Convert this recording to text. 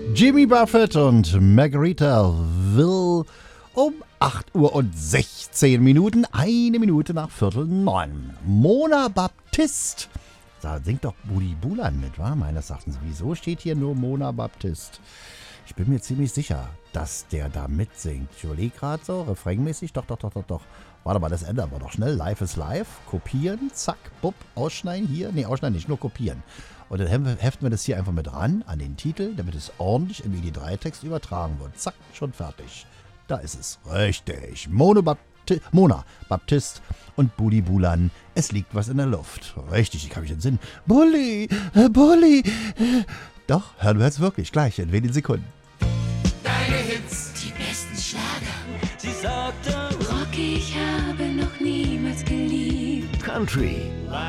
Jimmy Buffett und Margarita Will um 8:16 Uhr, 1 Minute nach 8:45. Mona Baptist. Da singt doch Budi Bulan mit, wa? Meines Erachtens. Wieso steht hier nur Mona Baptist? Ich bin mir ziemlich sicher, dass der da mitsingt. Ich überlege gerade so, refrainmäßig. Doch. Warte mal, das ändern wir doch schnell. Live is live. Kopieren, zack, bupp, ausschneiden hier. Nee, ausschneiden nicht, nur kopieren. Und dann heften wir das hier einfach mit ran an den Titel, damit es ordentlich im ID3-Text übertragen wird. Zack, schon fertig. Da ist es. Richtig. Mona Baptist und Budi Bulan. Es liegt was in der Luft. Richtig, ich kann mich entsinnen. Bulli. Doch, hören wir jetzt wirklich gleich in wenigen Sekunden. Deine Hits, die besten Schlager. sie sagte, Rocky, ich habe noch niemals geliebt. Country,